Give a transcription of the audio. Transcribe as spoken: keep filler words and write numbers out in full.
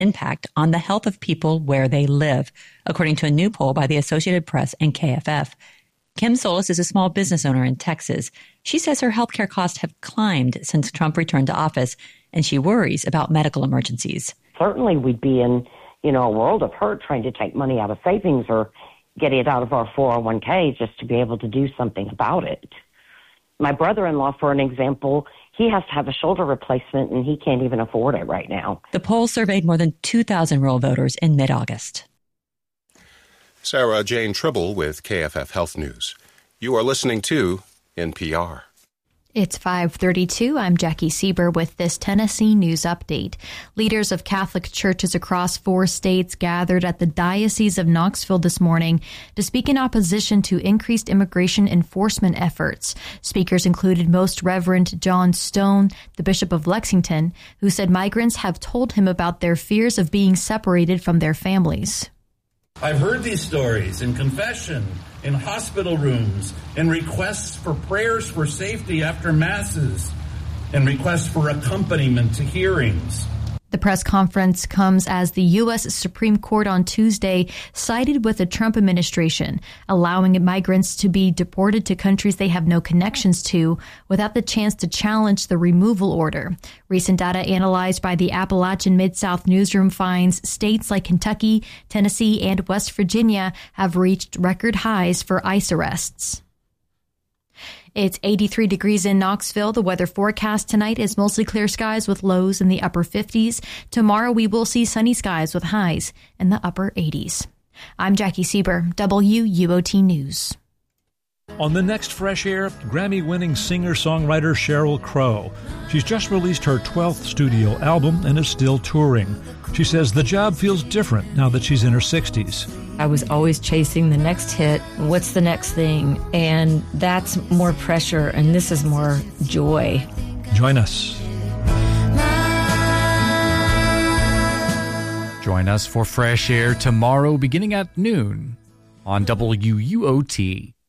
impact on the health of people where they live, according to a new poll by the Associated Press and K F F. Kim Solis is a small business owner in Texas. She says her healthcare costs have climbed since Trump returned to office, and she worries about medical emergencies. Certainly we'd be in, you know, a world of hurt trying to take money out of savings or get it out of our four oh one k just to be able to do something about it. My brother-in-law, for an example, he has to have a shoulder replacement, and he can't even afford it right now. The poll surveyed more than two thousand rural voters in mid-August. Sarah Jane Tribble with K F F Health News. You are listening to N P R. It's five thirty-two. I'm Jackie Sieber with this Tennessee News Update. Leaders of Catholic churches across four states gathered at the Diocese of Knoxville this morning to speak in opposition to increased immigration enforcement efforts. Speakers included Most Reverend John Stone, the Bishop of Lexington, who said migrants have told him about their fears of being separated from their families. I've heard these stories in confession, in hospital rooms, in requests for prayers for safety after masses, and requests for accompaniment to hearings. The press conference comes as the U S Supreme Court on Tuesday sided with the Trump administration, allowing migrants to be deported to countries they have no connections to without the chance to challenge the removal order. Recent data analyzed by the Appalachian Mid-South Newsroom finds states like Kentucky, Tennessee, and West Virginia have reached record highs for ICE arrests. It's eighty-three degrees in Knoxville. The weather forecast tonight is mostly clear skies with lows in the upper fifties. Tomorrow we will see sunny skies with highs in the upper eighties. I'm Jackie Sieber, W U O T News. On the next Fresh Air, Grammy-winning singer-songwriter Sheryl Crow. She's just released her twelfth studio album and is still touring. She says the job feels different now that she's in her sixties. I was always chasing the next hit. What's the next thing? And that's more pressure, and this is more joy. Join us. Join us for Fresh Air tomorrow beginning at noon on W U O T.